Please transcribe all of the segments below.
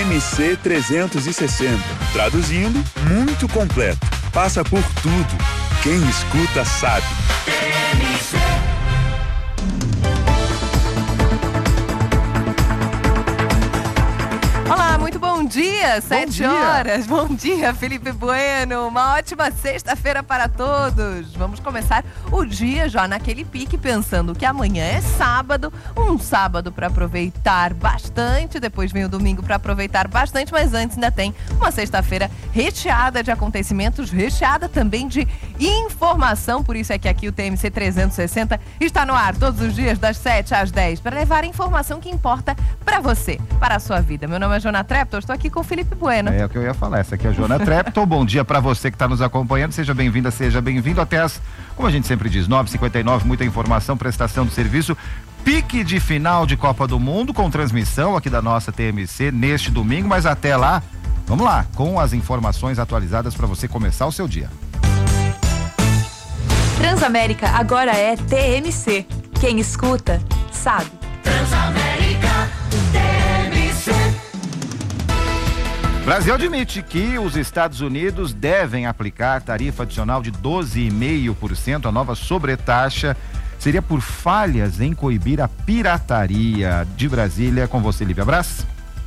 TMC 360. Traduzindo, muito completo. Passa por tudo. Quem escuta sabe. Olá, muito bom dia, 7 horas. Bom dia, Felipe Bueno. Uma ótima sexta-feira para todos. Vamos começar o dia já naquele pique, pensando que amanhã é sábado. Um sábado para aproveitar bastante. Depois vem o domingo para aproveitar bastante. Mas antes ainda tem uma sexta-feira recheada de acontecimentos, recheada também de informação. Por isso é que aqui o TMC 360 está no ar todos os dias das 7 às 10 para levar a informação que importa para você, para a sua vida. Meu nome é Jona Trepton, estou aqui com o Felipe Bueno. É o que eu ia falar, essa aqui é a Jona Trepton. Bom dia para você que está nos acompanhando, seja bem-vinda, seja bem-vindo até as, como a gente sempre diz, 9h59, muita informação, prestação de serviço, pique de final de Copa do Mundo com transmissão aqui da nossa TMC neste domingo, mas até lá, vamos lá, com as informações atualizadas para você começar o seu dia. Transamérica agora é TMC. Quem escuta, sabe. Transamérica TMC. Brasil admite que os Estados Unidos devem aplicar tarifa adicional de 12,5%. A nova sobretaxa seria por falhas em coibir a pirataria. De Brasília, com você, Lívia Brás.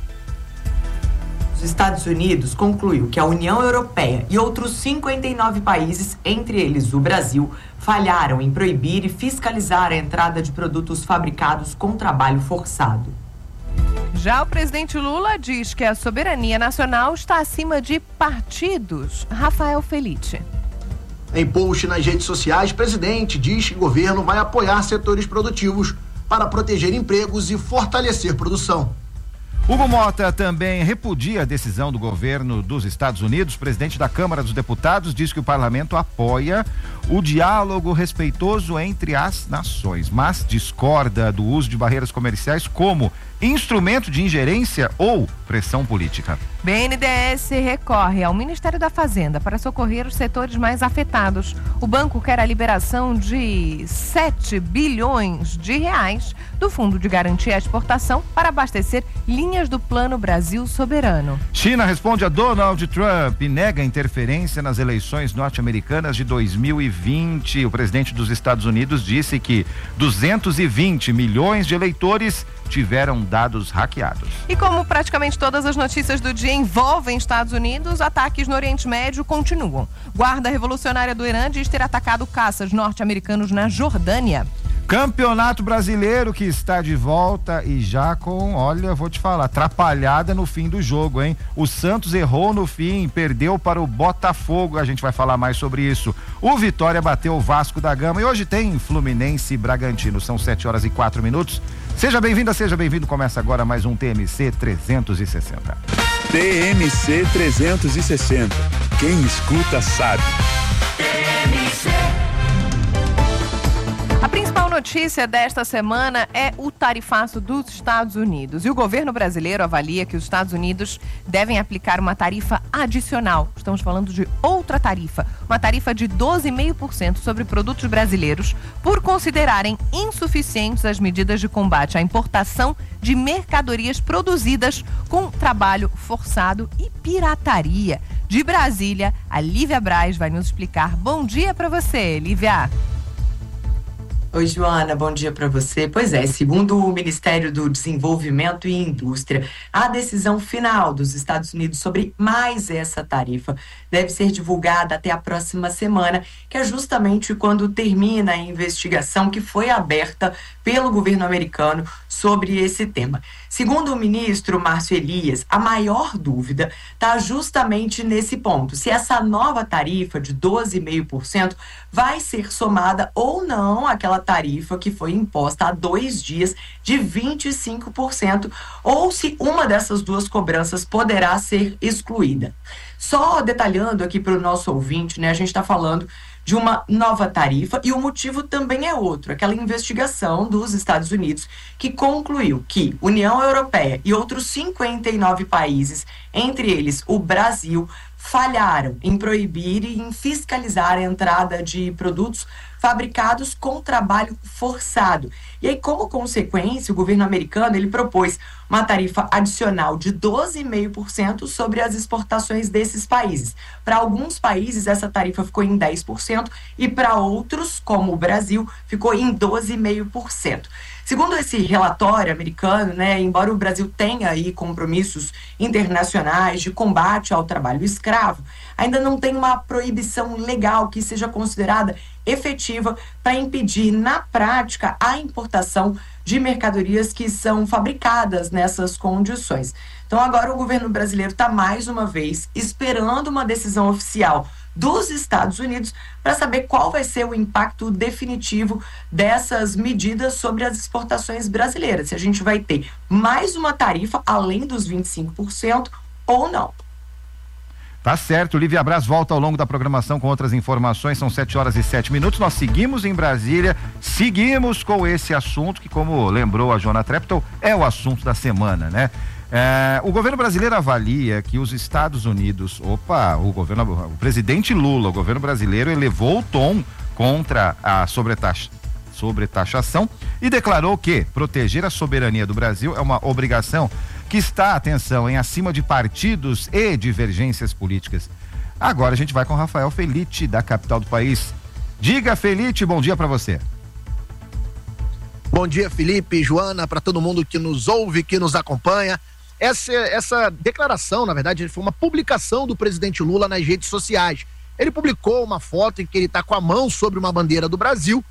Os Estados Unidos concluiu que a União Europeia e outros 59 países, entre eles o Brasil, falharam em proibir e fiscalizar a entrada de produtos fabricados com trabalho forçado. Já o presidente Lula diz que a soberania nacional está acima de partidos. Rafael Felice. Em post nas redes sociais, o presidente diz que o governo vai apoiar setores produtivos para proteger empregos e fortalecer produção. Hugo Mota também repudia a decisão do governo dos Estados Unidos. O presidente da Câmara dos Deputados diz que o parlamento apoia o diálogo respeitoso entre as nações, mas discorda do uso de barreiras comerciais como instrumento de ingerência ou pressão política. BNDES recorre ao Ministério da Fazenda para socorrer os setores mais afetados. O banco quer a liberação de 7 bilhões de reais do Fundo de Garantia à Exportação para abastecer linhas do Plano Brasil Soberano. China responde a Donald Trump e nega interferência nas eleições norte-americanas de 2020. O presidente dos Estados Unidos disse que 220 milhões de eleitores tiveram dados hackeados. E como praticamente todas as notícias do dia envolvem Estados Unidos, ataques no Oriente Médio continuam. Guarda Revolucionária do Irã diz ter atacado caças norte-americanos na Jordânia. Campeonato Brasileiro que está de volta e já com, olha, vou te falar, atrapalhada no fim do jogo, hein? O Santos errou no fim, perdeu para o Botafogo, a gente vai falar mais sobre isso. O Vitória bateu o Vasco da Gama e hoje tem Fluminense e Bragantino, são 7h04. Seja bem-vinda, seja bem-vindo, começa agora mais um TMC 360. TMC 360. Quem escuta sabe. TMC. A principal notícia desta semana é o tarifaço dos Estados Unidos. E o governo brasileiro avalia que os Estados Unidos devem aplicar uma tarifa adicional. Estamos falando de outra tarifa. Uma tarifa de 12,5% sobre produtos brasileiros por considerarem insuficientes as medidas de combate à importação de mercadorias produzidas com trabalho forçado e pirataria. De Brasília, a Lívia Brás vai nos explicar. Bom dia para você, Lívia. Oi, Joana, bom dia para você. Pois é, segundo o Ministério do Desenvolvimento e Indústria, a decisão final dos Estados Unidos sobre mais essa tarifa deve ser divulgada até a próxima semana, que é justamente quando termina a investigação que foi aberta pelo governo americano sobre esse tema. Segundo o ministro Márcio Elias, a maior dúvida está justamente nesse ponto, se essa nova tarifa de 12,5% vai ser somada ou não àquela tarifa que foi imposta há 2 dias de 25%, ou se uma dessas duas cobranças poderá ser excluída. Só detalhando aqui para o nosso ouvinte, né, a gente está falando de uma nova tarifa, e o motivo também é outro, aquela investigação dos Estados Unidos que concluiu que União Europeia e outros 59 países, entre eles o Brasil, falharam em proibir e em fiscalizar a entrada de produtos fabricados com trabalho forçado. E aí, como consequência, o governo americano ele propôs uma tarifa adicional de 12,5% sobre as exportações desses países. Para alguns países, essa tarifa ficou em 10% e para outros, como o Brasil, ficou em 12,5%. Segundo esse relatório americano, embora o Brasil tenha aí compromissos internacionais de combate ao trabalho escravo, ainda não tem uma proibição legal que seja considerada efetiva para impedir, na prática, a importação de mercadorias que são fabricadas nessas condições. Então, agora o governo brasileiro está, mais uma vez, esperando uma decisão oficial dos Estados Unidos para saber qual vai ser o impacto definitivo dessas medidas sobre as exportações brasileiras. Se a gente vai ter mais uma tarifa além dos 25% ou não. Tá certo, Lívia Braz volta ao longo da programação com outras informações, são 7h07. Nós seguimos em Brasília, seguimos com esse assunto que, como lembrou a Joana Treptow, é o assunto da semana, né? O governo brasileiro avalia que os Estados Unidos, o presidente Lula, o governo brasileiro elevou o tom contra a sobretaxação e declarou que proteger a soberania do Brasil é uma obrigação que está, atenção, acima de partidos e divergências políticas. Agora a gente vai com Rafael Felite, da capital do país. Diga, Felite, bom dia para você. Bom dia, Felipe, Joana, para todo mundo que nos ouve, que nos acompanha. Essa declaração, na verdade, foi uma publicação do presidente Lula nas redes sociais. Ele publicou uma foto em que ele está com a mão sobre uma bandeira do Brasil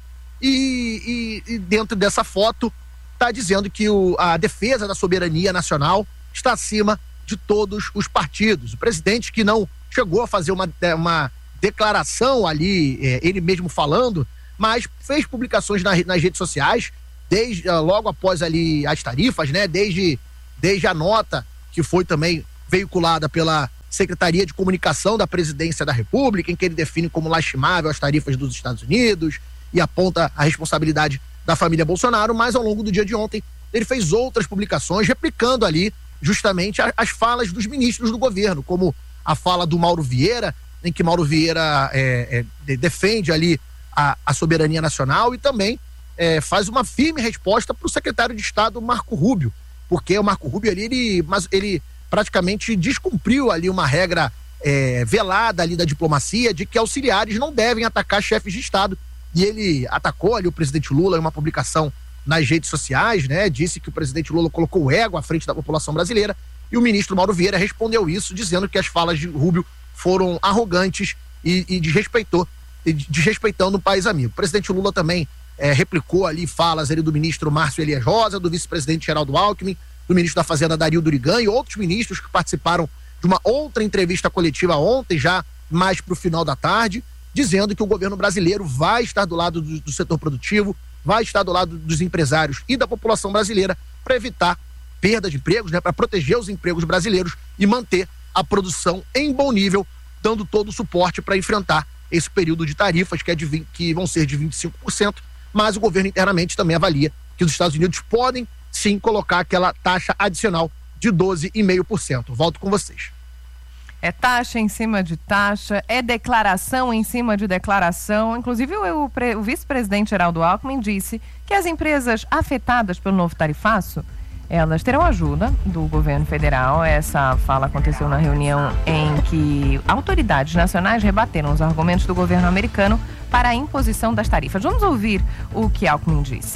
e dentro dessa foto está dizendo que a defesa da soberania nacional está acima de todos os partidos. O presidente, que não chegou a fazer uma declaração ali, ele mesmo falando, mas fez publicações nas redes sociais, logo após ali as tarifas, desde a nota que foi também veiculada pela Secretaria de Comunicação da Presidência da República, em que ele define como lastimável as tarifas dos Estados Unidos e aponta a responsabilidade da família Bolsonaro, mas ao longo do dia de ontem ele fez outras publicações replicando ali justamente as falas dos ministros do governo, como a fala do Mauro Vieira, em que Mauro Vieira defende ali a soberania nacional e também faz uma firme resposta para o secretário de Estado Marco Rubio, porque o Marco Rubio ali, ele praticamente descumpriu ali uma regra velada ali da diplomacia de que auxiliares não devem atacar chefes de Estado. E ele atacou ali o presidente Lula em uma publicação nas redes sociais, disse que o presidente Lula colocou o ego à frente da população brasileira, e o ministro Mauro Vieira respondeu isso, dizendo que as falas de Rubio foram arrogantes e desrespeitando o país amigo. O presidente Lula também replicou ali falas ali do ministro Márcio Elias Rosa, do vice-presidente Geraldo Alckmin, do ministro da Fazenda Dario Durigan e outros ministros que participaram de uma outra entrevista coletiva ontem, já mais para o final da tarde, dizendo que o governo brasileiro vai estar do lado do setor produtivo, vai estar do lado dos empresários e da população brasileira para evitar perda de empregos, para proteger os empregos brasileiros e manter a produção em bom nível, dando todo o suporte para enfrentar esse período de tarifas que vão ser de 25%, mas o governo internamente também avalia que os Estados Unidos podem sim colocar aquela taxa adicional de 12,5%. Volto com vocês. É taxa em cima de taxa, é declaração em cima de declaração. Inclusive, o vice-presidente Geraldo Alckmin disse que as empresas afetadas pelo novo tarifaço, elas terão ajuda do governo federal. Essa fala aconteceu na reunião em que autoridades nacionais rebateram os argumentos do governo americano para a imposição das tarifas. Vamos ouvir o que Alckmin disse.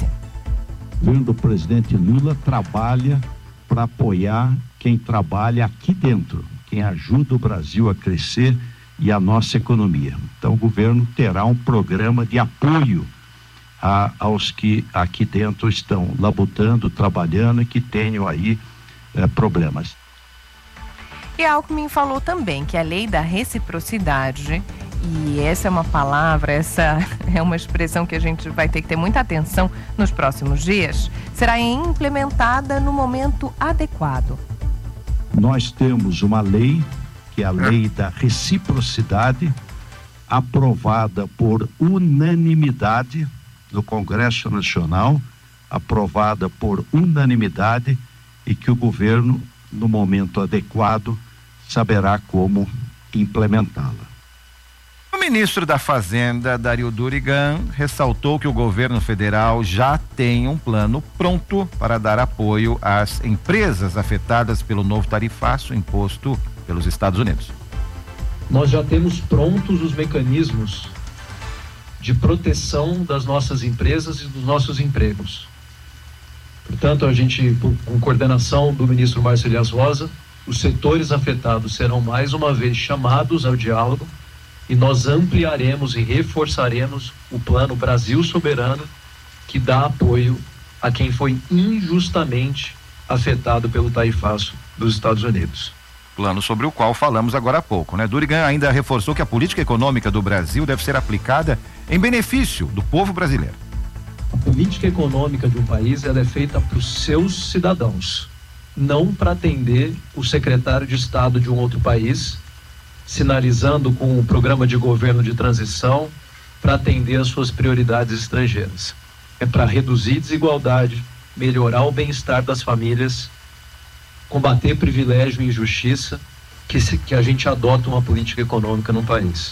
O governo do presidente Lula trabalha para apoiar quem trabalha aqui dentro, quem ajuda o Brasil a crescer e a nossa economia. Então o governo terá um programa de apoio aos que aqui dentro estão labutando, trabalhando e que tenham aí problemas. E Alckmin falou também que a lei da reciprocidade, e essa é uma palavra, essa é uma expressão que a gente vai ter que ter muita atenção nos próximos dias, será implementada no momento adequado. Nós temos uma lei, que é a lei da reciprocidade, aprovada por unanimidade no Congresso Nacional, aprovada por unanimidade, e que o governo, no momento adequado, saberá como implementá-la. O ministro da Fazenda, Dario Durigan, ressaltou que o governo federal já tem um plano pronto para dar apoio às empresas afetadas pelo novo tarifaço imposto pelos Estados Unidos. Nós já temos prontos os mecanismos de proteção das nossas empresas e dos nossos empregos. Portanto, a gente, com coordenação do ministro Márcio Elias Rosa, os setores afetados serão mais uma vez chamados ao diálogo e nós ampliaremos e reforçaremos o Plano Brasil Soberano, que dá apoio a quem foi injustamente afetado pelo tarifaço dos Estados Unidos. Plano sobre o qual falamos agora há pouco, né? Durigan ainda reforçou que a política econômica do Brasil deve ser aplicada em benefício do povo brasileiro. A política econômica de um país, ela é feita para os seus cidadãos, não para atender o secretário de Estado de um outro país, sinalizando com o programa de governo de transição para atender às suas prioridades estrangeiras. É para reduzir desigualdade, melhorar o bem-estar das famílias, combater privilégio e injustiça, que a gente adota uma política econômica no país.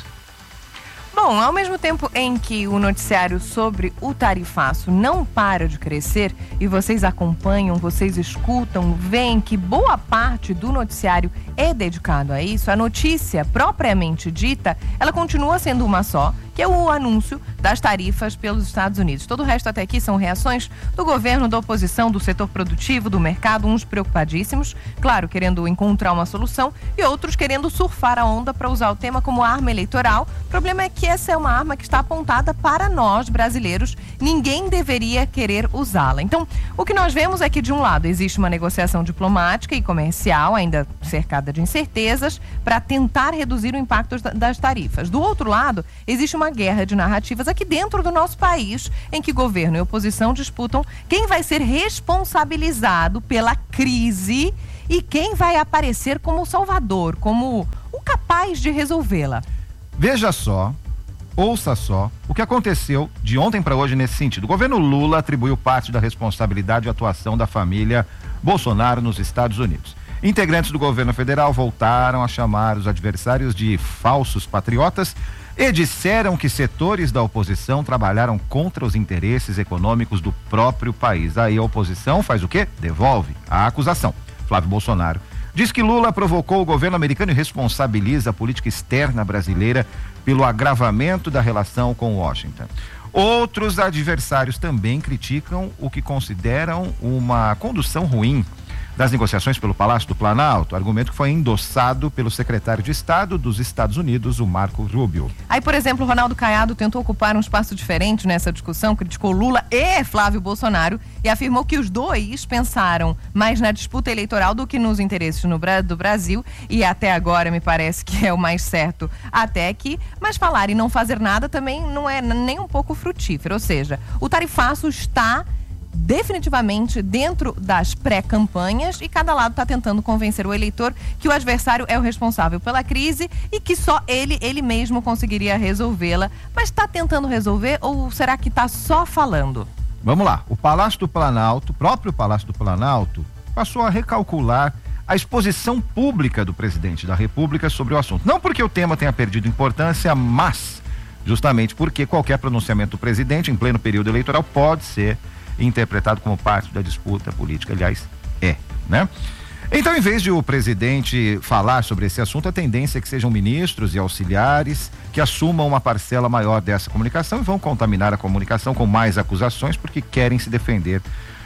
Bom, ao mesmo tempo em que o noticiário sobre o tarifaço não para de crescer e vocês acompanham, vocês escutam, veem que boa parte do noticiário é dedicado a isso, a notícia propriamente dita, ela continua sendo uma só, que é o anúncio das tarifas pelos Estados Unidos. Todo o resto até aqui são reações do governo, da oposição, do setor produtivo, do mercado, uns preocupadíssimos, claro, querendo encontrar uma solução, e outros querendo surfar a onda para usar o tema como arma eleitoral. O problema é que essa é uma arma que está apontada para nós, brasileiros. Ninguém deveria querer usá-la. Então, o que nós vemos é que, de um lado, existe uma negociação diplomática e comercial, ainda cercada de incertezas, para tentar reduzir o impacto das tarifas. Do outro lado, existe uma guerra de narrativas aqui dentro do nosso país, em que governo e oposição disputam quem vai ser responsabilizado pela crise e quem vai aparecer como o salvador, como o capaz de resolvê-la. Veja só, ouça só, o que aconteceu de ontem para hoje nesse sentido. O governo Lula atribuiu parte da responsabilidade e atuação da família Bolsonaro nos Estados Unidos. Integrantes do governo federal voltaram a chamar os adversários de falsos patriotas e disseram que setores da oposição trabalharam contra os interesses econômicos do próprio país. Aí a oposição faz o quê? Devolve a acusação. Flávio Bolsonaro diz que Lula provocou o governo americano e responsabiliza a política externa brasileira pelo agravamento da relação com Washington. Outros adversários também criticam o que consideram uma condução ruim das negociações pelo Palácio do Planalto, argumento que foi endossado pelo secretário de Estado dos Estados Unidos, o Marco Rubio. Aí, por exemplo, Ronaldo Caiado tentou ocupar um espaço diferente nessa discussão, criticou Lula e Flávio Bolsonaro e afirmou que os dois pensaram mais na disputa eleitoral do que nos interesses do Brasil, e até agora me parece que é o mais certo até aqui, mas falar e não fazer nada também não é nem um pouco frutífero, ou seja, o tarifaço está definitivamente dentro das pré-campanhas e cada lado está tentando convencer o eleitor que o adversário é o responsável pela crise e que só ele mesmo conseguiria resolvê-la. Mas está tentando resolver ou será que está só falando? Vamos lá, o Palácio do Planalto, o próprio Palácio do Planalto, passou a recalcular a exposição pública do presidente da República sobre o assunto. Não porque o tema tenha perdido importância, mas justamente porque qualquer pronunciamento do presidente em pleno período eleitoral pode ser interpretado como parte da disputa política, aliás, né? Então, em vez de o presidente falar sobre esse assunto, a tendência é que sejam ministros e auxiliares que assumam uma parcela maior dessa comunicação e vão contaminar a comunicação com mais acusações porque querem se defender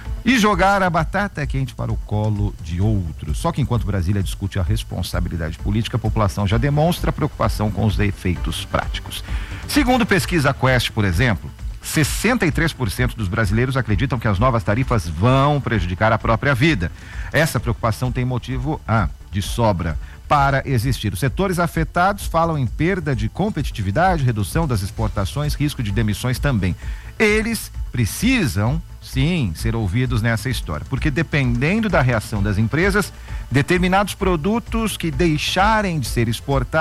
e jogar a batata quente para o colo de outros. Só que enquanto Brasília discute a responsabilidade política, a população já demonstra preocupação com os efeitos práticos. Segundo pesquisa Quest, por exemplo, 63% dos brasileiros acreditam que as novas tarifas vão prejudicar a própria vida. Essa preocupação tem motivo de sobra para existir. Os setores afetados falam em perda de competitividade, redução das exportações, risco de demissões também. Eles precisam, sim, ser ouvidos nessa história, porque dependendo da reação das empresas, determinados produtos que deixarem de ser exportados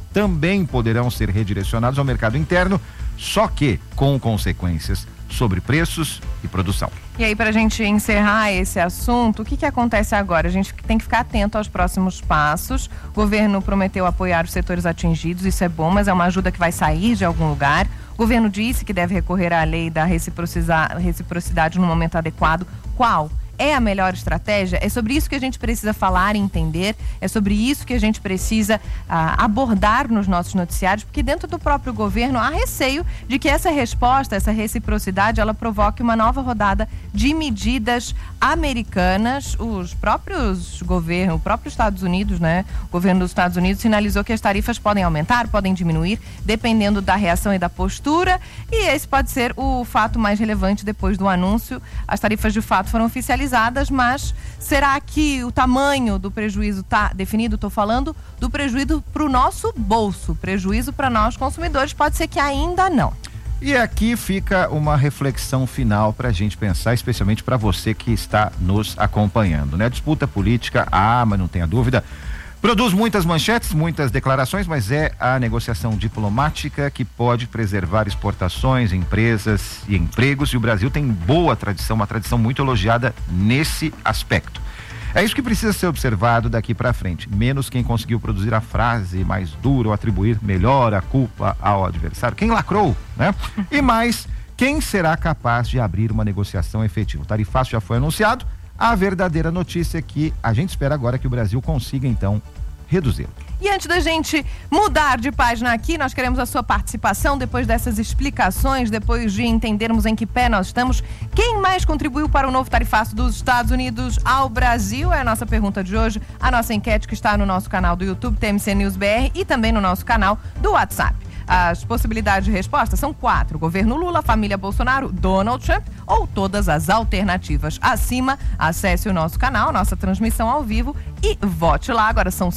também poderão ser redirecionados ao mercado interno, só que com consequências sobre preços e produção. E aí, para a gente encerrar esse assunto, o que acontece agora? A gente tem que ficar atento aos próximos passos. O governo prometeu apoiar os setores atingidos, isso é bom, mas é uma ajuda que vai sair de algum lugar. O governo disse que deve recorrer à lei da reciprocidade no momento adequado. Qual é a melhor estratégia? É sobre isso que a gente precisa falar e entender, é sobre isso que a gente precisa abordar nos nossos noticiários, porque dentro do próprio governo há receio de que essa resposta, essa reciprocidade, ela provoque uma nova rodada de medidas americanas. Os próprios governos, o próprio Estados Unidos, né? O governo dos Estados Unidos sinalizou que as tarifas podem aumentar, podem diminuir, dependendo da reação e da postura, e esse pode ser o fato mais relevante depois do anúncio. As tarifas de fato foram oficializadas, mas será que o tamanho do prejuízo está definido? Estou falando do prejuízo para o nosso bolso, prejuízo para nós consumidores, pode ser que ainda não. E aqui fica uma reflexão final para a gente pensar, especialmente para você que está nos acompanhando, né? A disputa política, mas não tenha dúvida, produz muitas manchetes, muitas declarações, mas é a negociação diplomática que pode preservar exportações, empresas e empregos, e o Brasil tem boa tradição, uma tradição muito elogiada nesse aspecto. É isso que precisa ser observado daqui para frente, menos quem conseguiu produzir a frase mais dura ou atribuir melhor a culpa ao adversário, quem lacrou, né? E mais, quem será capaz de abrir uma negociação efetiva. O tarifaço já foi anunciado. A verdadeira notícia é que a gente espera agora que o Brasil consiga, então, reduzi-lo. E antes da gente mudar de página aqui, nós queremos a sua participação depois dessas explicações, depois de entendermos em que pé nós estamos. Quem mais contribuiu para o novo tarifaço dos Estados Unidos ao Brasil? É a nossa pergunta de hoje, a nossa enquete que está no nosso canal do YouTube, TMC News BR, e também no nosso canal do WhatsApp. As possibilidades de resposta são 4. Governo Lula, família Bolsonaro, Donald Trump ou todas as alternativas acima. Acesse o nosso canal, nossa transmissão ao vivo e vote lá. Agora são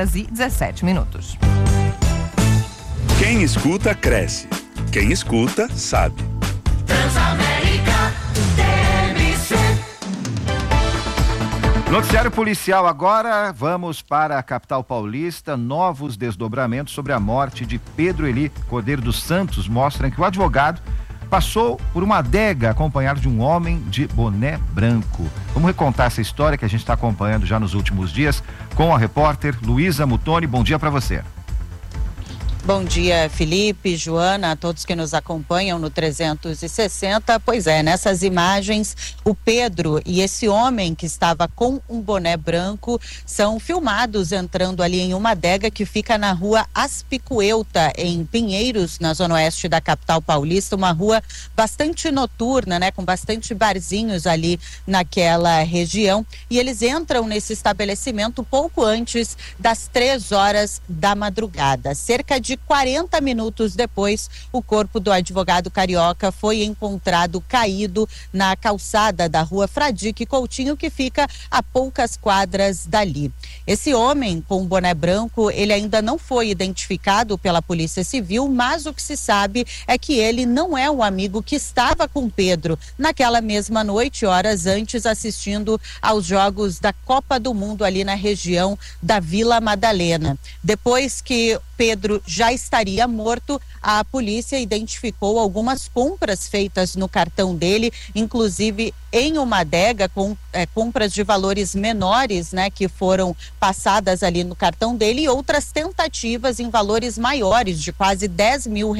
7h17. Quem escuta, cresce. Quem escuta, sabe. Transamérica TMC. Noticiário policial agora, vamos para a capital paulista. Novos desdobramentos sobre a morte de Pedro Eli Cordeiro dos Santos mostram que o advogado passou por uma adega acompanhado de um homem de boné branco. Vamos recontar essa história que a gente está acompanhando já nos últimos dias com a repórter Luísa Mutoni. Bom dia para você. Bom dia, Felipe, Joana, a todos que nos acompanham no 360. Pois é, nessas imagens, o Pedro e esse homem que estava com um boné branco são filmados entrando ali em uma adega que fica na rua Aspicuelta, em Pinheiros, na zona oeste da capital paulista, uma rua bastante noturna, né, com bastante barzinhos ali naquela região. E eles entram nesse estabelecimento pouco antes das 3h da madrugada. Cerca de 40 minutos depois, o corpo do advogado carioca foi encontrado caído na calçada da rua Fradique Coutinho, que fica a poucas quadras dali. Esse homem com boné branco, ele ainda não foi identificado pela Polícia Civil, mas o que se sabe é que ele não é o amigo que estava com Pedro naquela mesma noite, horas antes, assistindo aos jogos da Copa do Mundo ali na região da Vila Madalena. Depois que Pedro já estaria morto, a polícia identificou algumas compras feitas no cartão dele, inclusive em uma adega com compras de valores menores, né, que foram passadas ali no cartão dele, e outras tentativas em valores maiores, de quase R$10 mil,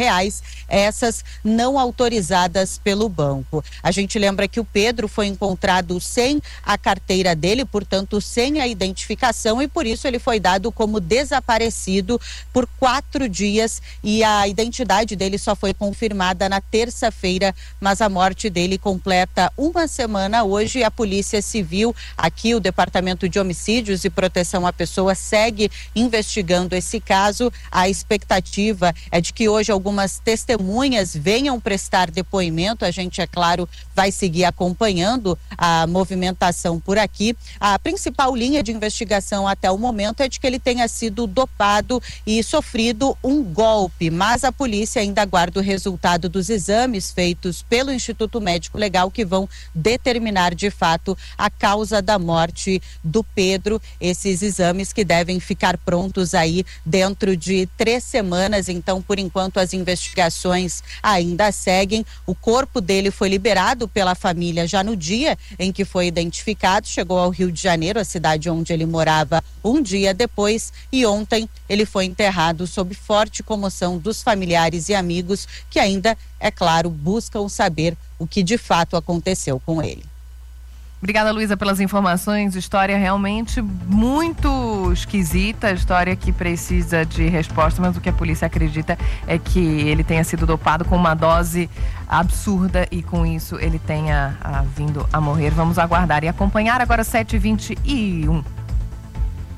essas não autorizadas pelo banco. A gente lembra que o Pedro foi encontrado sem a carteira dele, portanto sem a identificação, e por isso ele foi dado como desaparecido por 4 dias, e a identidade dele só foi confirmada na terça-feira, mas a morte dele completa uma semana hoje. A Polícia Civil, aqui o Departamento de Homicídios e Proteção à Pessoa, segue investigando esse caso. A expectativa é de que hoje algumas testemunhas venham prestar depoimento. A gente, é claro, vai seguir acompanhando a movimentação por aqui. A principal linha de investigação até o momento é de que ele tenha sido dopado e sofrido um golpe, mas a polícia ainda aguarda o resultado dos exames feitos pelo Instituto Médico Legal, que vão determinar de fato a causa da morte do Pedro. Esses exames que devem ficar prontos aí dentro de 3 semanas. Então, por enquanto, as investigações ainda seguem. O corpo dele foi liberado pela família já no dia em que foi identificado. Chegou ao Rio de Janeiro, a cidade onde ele morava, um dia depois, e ontem ele foi enterrado sob forte comoção dos familiares e amigos que ainda, é claro, buscam saber o que de fato aconteceu com ele. Obrigada, Luísa, pelas informações. História realmente muito esquisita, história que precisa de resposta, mas o que a polícia acredita é que ele tenha sido dopado com uma dose absurda e com isso ele tenha vindo a morrer. Vamos aguardar e acompanhar. Agora 7h21.